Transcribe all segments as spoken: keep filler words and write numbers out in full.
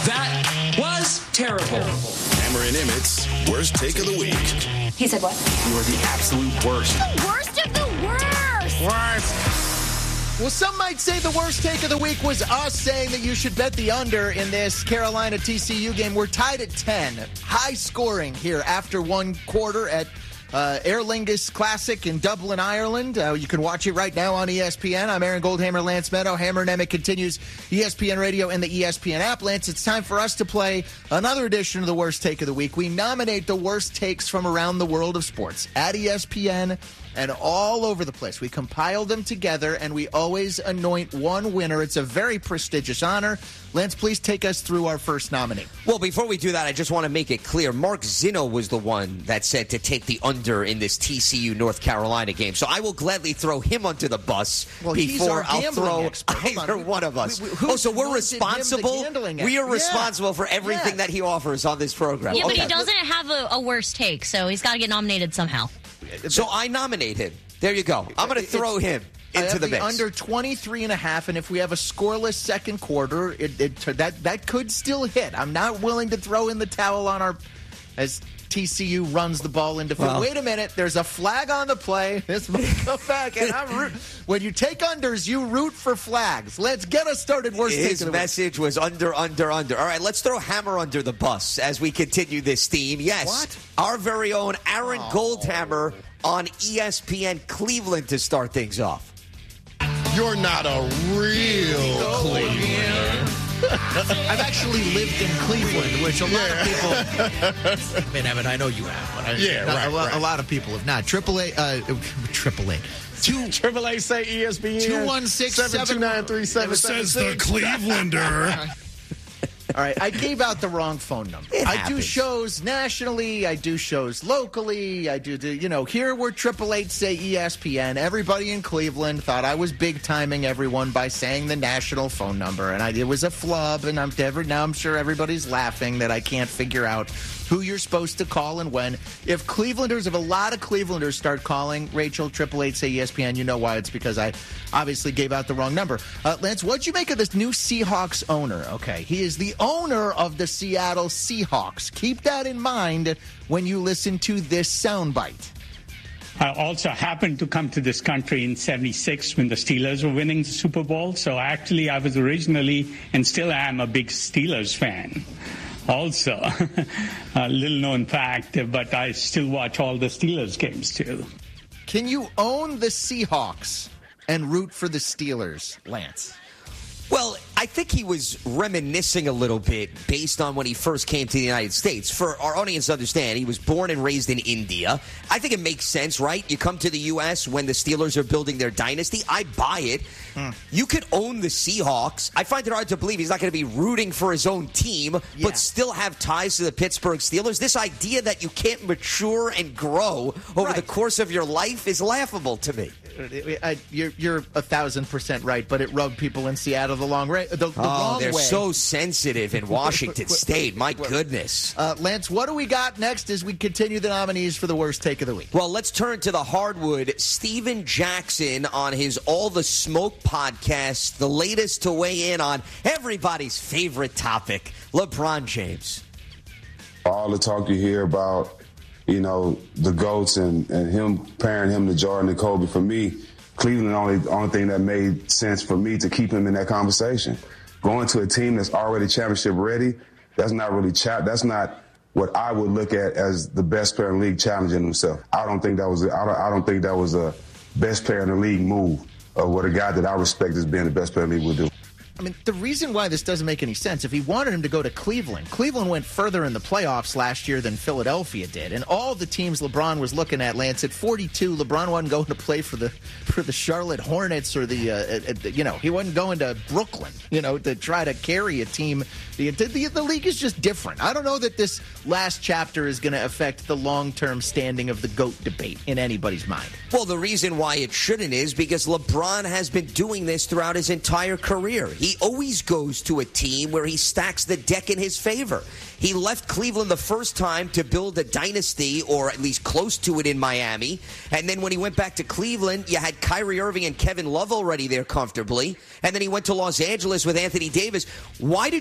That was terrible. Hammer and Emmett's worst take of the week. He said what? You are the absolute worst. The worst of the worst. Worst. Well, some might say the worst take of the week was us saying that you should bet the under in this Carolina T C U game. We're tied at ten. High scoring here after one quarter at uh, Aer Lingus Classic in Dublin, Ireland. Uh, you can watch it right now on E S P N. I'm Aaron Goldhammer, Lance Meadow. Hammer and Emmett continues E S P N Radio and the E S P N app. Lance, it's time for us to play another edition of the worst take of the week. We nominate the worst takes from around the world of sports at E S P N and all over the place. We compile them together, and we always anoint one winner. It's a very prestigious honor. Lance, please take us through our first nominee. Well, before we do that, I just want to make it clear. Mark Zinno was the one that said to take the under in this T C U North Carolina game. So I will gladly throw him under the bus well, before I'll throw expert. either one of us. We, we, oh, so we're responsible? We are yeah. responsible for everything yeah. that he offers on this program. Yeah, okay. but he doesn't have a, a worst take, so he's got to get nominated somehow. So I nominate him. There you go. I'm going to throw him into the mix. Under twenty-three and a half, and if we have a scoreless second quarter, it, it, that that could still hit. I'm not willing to throw in the towel on our as T C U runs the ball into field. Well, wait a minute, there's a flag on the play. This will come back, and I'm root. When you take unders, you root for flags. Let's get us started. Worst His take of the message week. was under, under, under. All right, let's throw Hammer under the bus as we continue this theme. Yes, what? Our very own Aaron oh. Goldhammer on E S P N Cleveland to start things off. You're not a real Clevelander. I've actually lived in Cleveland, which a lot yeah. of people. I mean, Evan, I know you have, but I, yeah, not, right, a, right. a lot of people have not. Triple A, uh, Triple A. Two Triple A say E S P N. Two one six seven two nine three seven says the Clevelander. All right, I gave out the wrong phone number. It I happens. do shows nationally. I do shows locally. I do, do you know, here we're Triple Eight say E S P N. Everybody in Cleveland thought I was big timing everyone by saying the national phone number, and I, it was a flub. And I'm never now. I'm sure everybody's laughing that I can't figure out who you're supposed to call and when. If Clevelanders, if a lot of Clevelanders start calling Rachel Triple Eight say E S P N, you know why? It's because I obviously gave out the wrong number. Uh, Lance, what'd you make of this new Seahawks owner? Okay, he is the owner of the Seattle Seahawks. Keep that in mind when you listen to this soundbite. I also happened to come to this country in seventy-six when the Steelers were winning the Super Bowl. So actually, I was originally and still am a big Steelers fan. Also, a little known fact, but I still watch all the Steelers games too. Can you own the Seahawks and root for the Steelers, Lance? Well, I think he was reminiscing a little bit based on when he first came to the United States. For our audience to understand, he was born and raised in India. I think it makes sense, right? You come to the U S when the Steelers are building their dynasty. I buy it. Hmm. You could own the Seahawks. I find it hard to believe he's not going to be rooting for his own team, yeah. but still have ties to the Pittsburgh Steelers. This idea that you can't mature and grow over right. the course of your life is laughable to me. I, you're, you're a thousand percent right, but it rubbed people in Seattle the long way. The, the oh, wrong they're way. so sensitive in Washington State. My goodness. Uh, Lance, what do we got next as we continue the nominees for the worst take of the week? Well, let's turn to the hardwood. Steven Jackson on his All the Smoke podcast, the latest to weigh in on everybody's favorite topic, LeBron James. All the talk you hear about, you know, the GOATs and, and him pairing him to Jordan and Kobe, for me, Cleveland, the only, only thing that made sense for me to keep him in that conversation. Going to a team that's already championship ready, that's not really cha- that's not what I would look at as the best player in the league challenging himself. I don't think that was a, I don't, I don't think that was a best player in the league move of what a guy that I respect as being the best player in the league would do. I mean, the reason why this doesn't make any sense, if he wanted him to go to Cleveland, Cleveland went further in the playoffs last year than Philadelphia did. And all the teams LeBron was looking at, Lance, at forty-two, LeBron wasn't going to play for the for the Charlotte Hornets or the, uh, uh, you know, he wasn't going to Brooklyn, you know, to try to carry a team. The, the, the league is just different. I don't know that this last chapter is going to affect the long-term standing of the GOAT debate in anybody's mind. Well, the reason why it shouldn't is because LeBron has been doing this throughout his entire career. He always goes to a team where he stacks the deck in his favor. He left Cleveland the first time to build a dynasty, or at least close to it, in Miami. And then when he went back to Cleveland, you had Kyrie Irving and Kevin Love already there comfortably. And then he went to Los Angeles with Anthony Davis. Why did you need to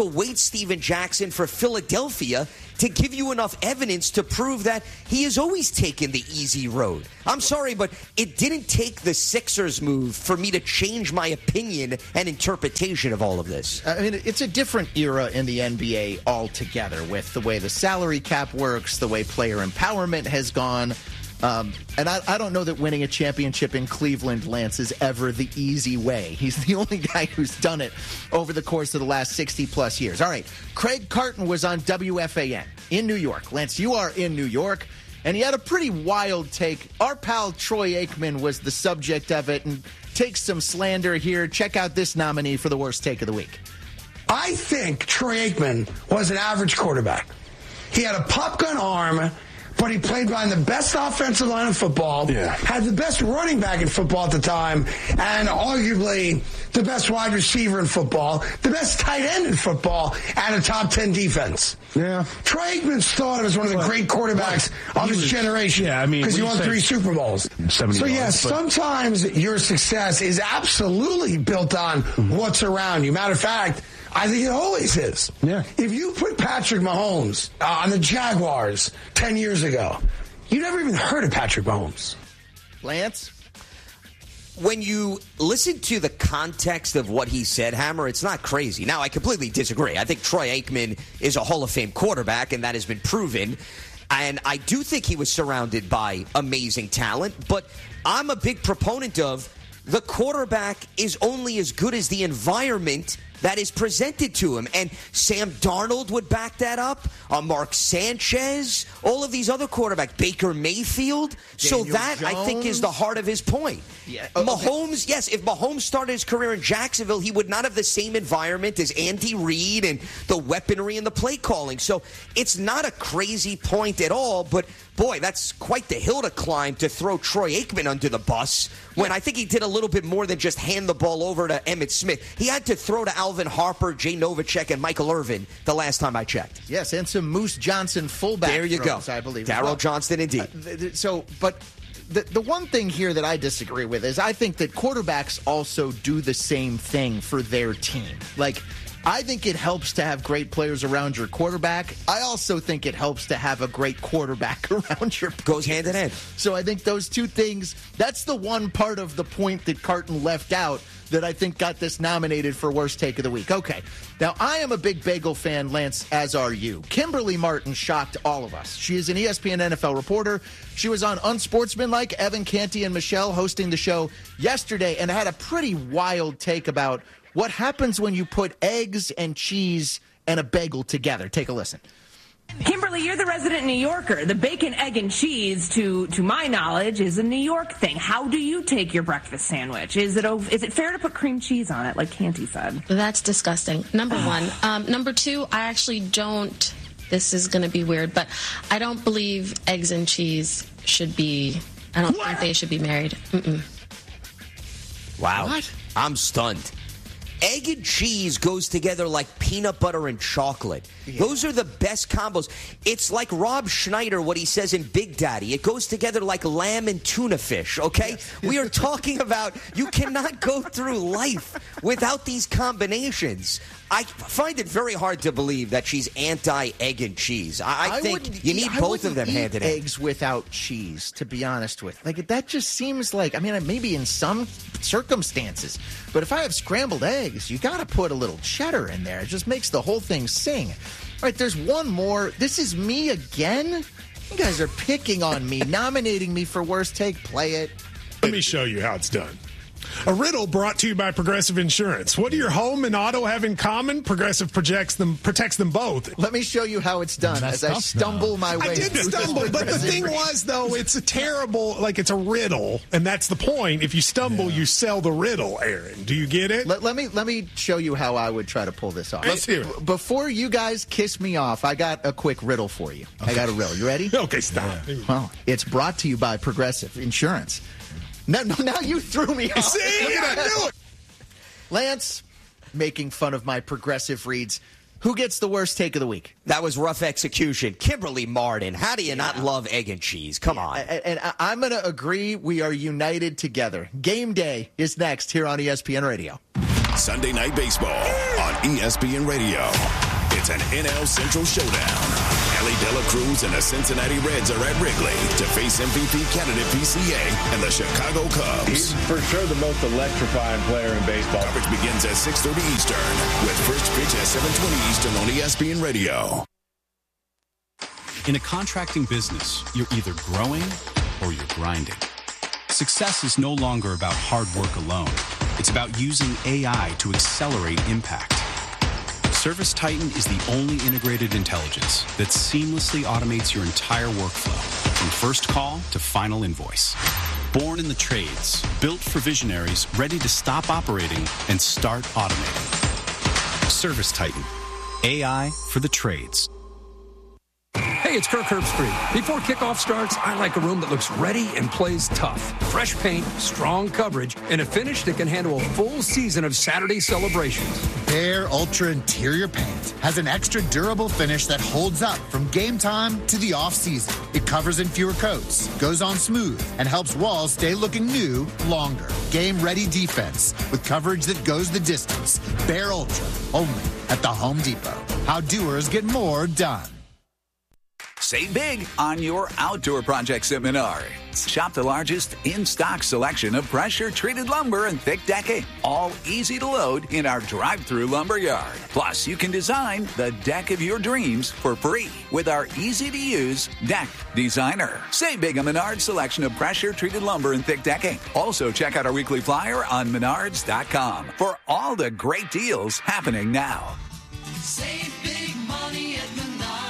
to wait Steven Jackson for Philadelphia to give you enough evidence to prove that he has always taken the easy road. I'm sorry, but it didn't take the Sixers move for me to change my opinion and interpretation of all of this. I mean, it's a different era in the N B A altogether with the way the salary cap works, the way player empowerment has gone. Um, and I, I don't know that winning a championship in Cleveland, Lance, is ever the easy way. He's the only guy who's done it over the course of the last sixty-plus years. All right, Craig Carton was on W F A N in New York. Lance, you are in New York, and he had a pretty wild take. Our pal Troy Aikman was the subject of it, and takes some slander here. Check out this nominee for the worst take of the week. I think Troy Aikman was an average quarterback. He had a pop gun arm, but he played behind the best offensive line in football, yeah. had the best running back in football at the time, and arguably the best wide receiver in football, the best tight end in football, and a top ten defense. Yeah. Troy Aikman's thought of as one of the well, great quarterbacks well, of his was, generation. Yeah, I mean, because he won three Super Bowls. So, yeah, sometimes your success is absolutely built on mm-hmm. what's around you. Matter of fact, I think it always is. Yeah. If you put Patrick Mahomes uh, on the Jaguars ten years ago, you never even heard of Patrick Mahomes. Lance? When you listen to the context of what he said, Hammer, it's not crazy. Now, I completely disagree. I think Troy Aikman is a Hall of Fame quarterback, and that has been proven. And I do think he was surrounded by amazing talent, but I'm a big proponent of the quarterback is only as good as the environment that is presented to him. And Sam Darnold would back that up. Uh, Mark Sanchez, all of these other quarterbacks, Baker Mayfield. Daniel so that, Jones. I think, is the heart of his point. Yeah. Oh, Mahomes, okay. Yes, if Mahomes started his career in Jacksonville, he would not have the same environment as Andy Reid and the weaponry and the play calling. So it's not a crazy point at all, but boy, that's quite the hill to climb to throw Troy Aikman under the bus when yeah. I think he did a little bit more than just hand the ball over to Emmitt Smith. He had to throw to Alvin Harper, Jay Novacek, and Michael Irvin the last time I checked. Yes, and some Moose Johnson fullback There you throws, go. I believe. Darryl well. Johnston, indeed. Uh, so, but the, the one thing here that I disagree with is I think that quarterbacks also do the same thing for their team. Like, I think it helps to have great players around your quarterback. I also think it helps to have a great quarterback around your players. Goes hand in hand. So I think those two things, that's the one part of the point that Carton left out that I think got this nominated for worst take of the week. Okay, now I am a big Bagel fan, Lance, as are you. Kimberly Martin shocked all of us. She is an E S P N N F L reporter. She was on Unsportsmanlike, Evan Canty and Michelle hosting the show yesterday, and had a pretty wild take about what happens when you put eggs and cheese and a bagel together. Take a listen. Kimberly, you're the resident New Yorker. The bacon, egg, and cheese, to to my knowledge, is a New York thing. How do you take your breakfast sandwich? Is it is it fair to put cream cheese on it, like Canty said? That's disgusting, number one. Um, number two, I actually don't, this is going to be weird, but I don't believe eggs and cheese should be, I don't what? think they should be married. Mm-mm. Wow. What? I'm stunned. Egg and cheese goes together like peanut butter and chocolate. Yeah. Those are the best combos. It's like Rob Schneider, what he says in Big Daddy. It goes together like lamb and tuna fish, okay? Yes. We are talking about you cannot go through life without these combinations. I find it very hard to believe that she's anti-egg and cheese. I, I, I think you need I both of them eat hand in hand. Eggs without cheese, to be honest with. Like, that just seems like, I mean, maybe in some circumstances, but if I have scrambled eggs, you got to put a little cheddar in there. It just makes the whole thing sing. All right, there's one more. This is me again? You guys are picking on me, nominating me for worst take. Play it. Let me show you how it's done. A riddle brought to you by Progressive Insurance. What do your home and auto have in common? Progressive projects them, protects them both. Let me show you how it's done as I stumble now. my way. I did through stumble, but the thing was, though, it's a terrible, like it's a riddle, and that's the point. If you stumble, yeah. you sell the riddle, Aaron. Do you get it? Let, let me let me show you how I would try to pull this off. Let's hear it. Before you guys kiss me off, I got a quick riddle for you. Okay. I got a riddle. You ready? Okay, stop. Yeah. Well, it's brought to you by Progressive Insurance. No, no, now you threw me off. See, I knew it. Lance, making fun of my progressive reads. Who gets the worst take of the week? That was rough execution. Kimberly Martin. How do you yeah. not love egg and cheese? Come on. And, and I'm going to agree we are united together. Game day is next here on E S P N Radio. Sunday Night Baseball on E S P N Radio. It's an N L Central showdown. Ellie De La Cruz and the Cincinnati Reds are at Wrigley to face M V P candidate P C A and the Chicago Cubs. He's for sure the most electrifying player in baseball. Coverage begins at six thirty Eastern with first pitch at seven twenty Eastern on E S P N Radio. In a contracting business, you're either growing or you're grinding. Success is no longer about hard work alone. It's about using A I to accelerate impact. ServiceTitan is the only integrated intelligence that seamlessly automates your entire workflow, from first call to final invoice. Born in the trades, built for visionaries ready to stop operating and start automating. ServiceTitan, A I for the trades. Hey, it's Kirk Herbstreit. Before kickoff starts, I like a room that looks ready and plays tough. Fresh paint, strong coverage, and a finish that can handle a full season of Saturday celebrations. Behr Ultra Interior Paint has an extra durable finish that holds up from game time to the off-season. It covers in fewer coats, goes on smooth, and helps walls stay looking new longer. Game-ready defense with coverage that goes the distance. Behr Ultra, only at the Home Depot. How doers get more done. Save big on your outdoor projects at Menards. Shop the largest in-stock selection of pressure-treated lumber and thick decking, all easy to load in our drive-through lumber yard. Plus, you can design the deck of your dreams for free with our easy-to-use Deck Designer. Save big on Menards' selection of pressure-treated lumber and thick decking. Also, check out our weekly flyer on menards dot com for all the great deals happening now. Save big money at Menards.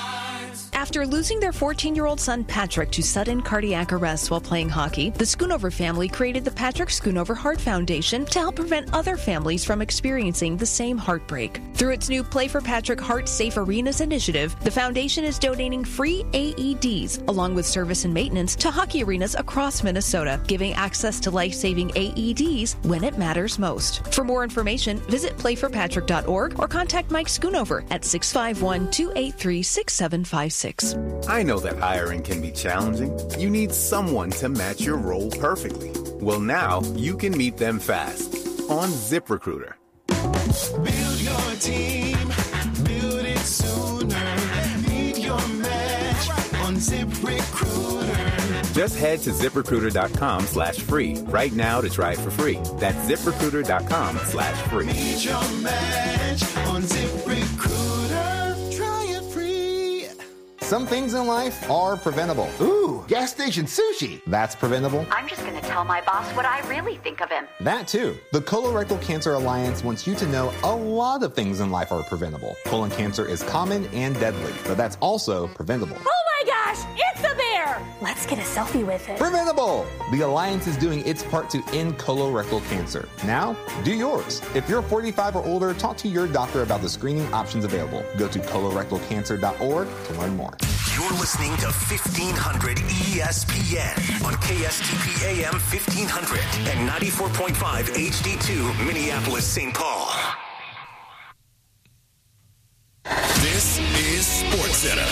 After losing their fourteen-year-old son Patrick to sudden cardiac arrest while playing hockey, the Schoonover family created the Patrick Schoonover Heart Foundation to help prevent other families from experiencing the same heartbreak. Through its new Play for Patrick Heart Safe Arenas initiative, the foundation is donating free A E Ds along with service and maintenance to hockey arenas across Minnesota, giving access to life-saving A E Ds when it matters most. For more information, visit play for patrick dot org or contact Mike Schoonover at six five one, two eight three, six seven five six. I know that hiring can be challenging. You need someone to match your role perfectly. Well, now you can meet them fast on ZipRecruiter. Build your team, build it sooner. Meet your match on ZipRecruiter. Just head to ZipRecruiter.com slash free right now to try it for free. That's ZipRecruiter.com slash free. Meet your match on ZipRecruiter. Try it free. Some things in life are preventable. Ooh, gas station sushi. That's preventable. I'm just going to tell my boss what I really think of him. That too. The Colorectal Cancer Alliance wants you to know a lot of things in life are preventable. Colon cancer is common and deadly, but that's also preventable. Oh my gosh, it's a bear! Let's get a selfie with it. Preventable! The Alliance is doing its part to end colorectal cancer. Now, do yours. If you're forty-five or older, talk to your doctor about the screening options available. Go to colorectal cancer dot org to learn more. You're listening to fifteen hundred E S P N on K S T P A M fifteen hundred and ninety-four point five H D two Minneapolis, Saint Paul. This is SportsCenter.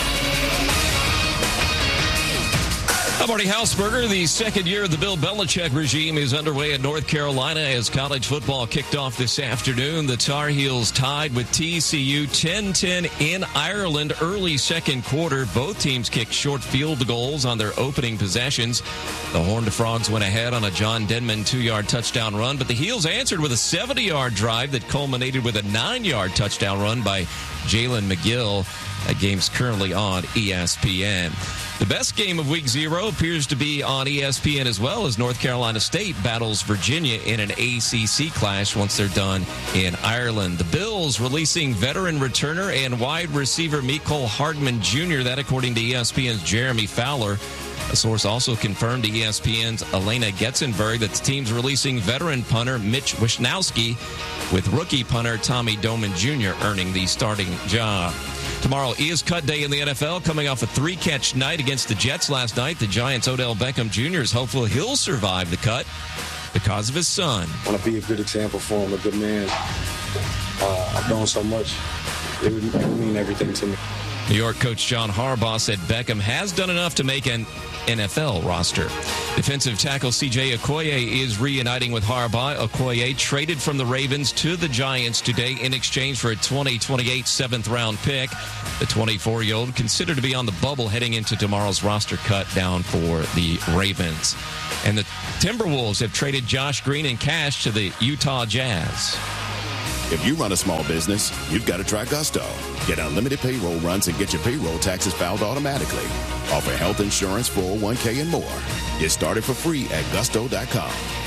I'm Marty Hausberger. The second year of the Bill Belichick regime is underway at North Carolina as college football kicked off this afternoon. The Tar Heels tied with T C U ten ten in Ireland early second quarter. Both teams kicked short field goals on their opening possessions. The Horned Frogs went ahead on a John Denman two-yard touchdown run, but the Heels answered with a seventy-yard drive that culminated with a nine-yard touchdown run by Jalen McGill. That game's currently on E S P N. The best game of week zero appears to be on E S P N as well, as North Carolina State battles Virginia in an A C C clash once they're done in Ireland. The Bills releasing veteran returner and wide receiver Mecole Hardman Junior That according to E S P N's Jeremy Fowler. A source also confirmed to E S P N's Elena Getzenberg that the team's releasing veteran punter Mitch Wisnowski, with rookie punter Tommy Doman Junior earning the starting job. Tomorrow is cut day in the N F L, coming off a three-catch night against the Jets last night. The Giants' Odell Beckham Junior is hopeful he'll survive the cut because of his son. I want to be a good example for him, a good man. Uh, I've grown so much. It would, it would mean everything to me. New York coach John Harbaugh said Beckham has done enough to make an N F L roster. Defensive tackle C J Okoye is reuniting with Harbaugh. Okoye traded from the Ravens to the Giants today in exchange for a twenty twenty-eight seventh-round pick. The twenty-four-year-old considered to be on the bubble heading into tomorrow's roster cut down for the Ravens. And the Timberwolves have traded Josh Green and cash to the Utah Jazz. If you run a small business, you've got to try Gusto. Get unlimited payroll runs and get your payroll taxes filed automatically. Offer health insurance, four oh one k, and more. Get started for free at gusto dot com.